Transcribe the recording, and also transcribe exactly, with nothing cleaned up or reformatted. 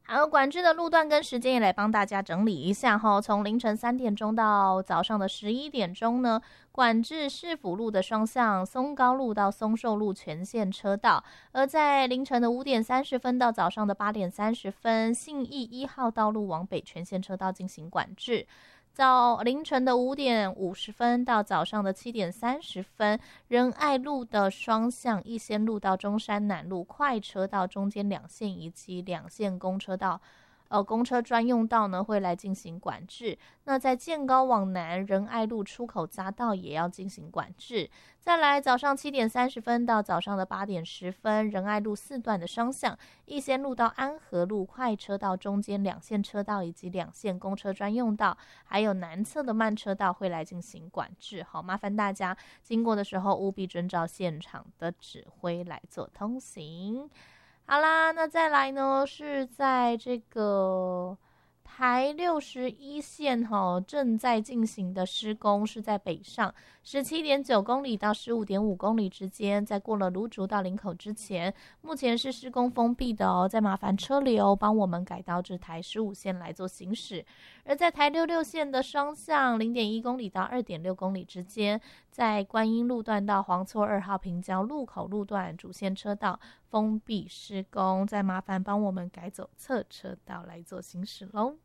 好，管制的路段跟时间也来帮大家整理一下哈。从凌晨三点钟到早上的十一点钟呢，管制市府路的双向松高路到松寿路全线车道；而在凌晨的五点三十分到早上的八点三十分，信义一号道路往北全线车道进行管制。早凌晨的五点五十分到早上的七点三十分，仁爱路的双向逸仙路到中山南路快车道中间两线以及两线公车道，呃，公车专用道呢会来进行管制。那在建高往南仁爱路出口匝道也要进行管制。再来，早上七点三十分到早上的八点十分，仁爱路四段的双向逸仙路到安和路快车道中间两线车道以及两线公车专用道，还有南侧的慢车道会来进行管制。好，麻烦大家经过的时候务必遵照现场的指挥来做通行。好啦，那再来呢，是在这个台六十一线哈正在进行的施工，是在北上十七点九公里到十五点五公里之间，在过了芦竹到林口之前，目前是施工封闭的哦。再麻烦车流帮我们改道至台十五线来做行驶。而在台六六线的双向零点一公里到二点六公里之间，在观音路段到黄厝二号平交路口路段主线车道封闭施工，再麻烦帮我们改走侧车道来做行驶喽。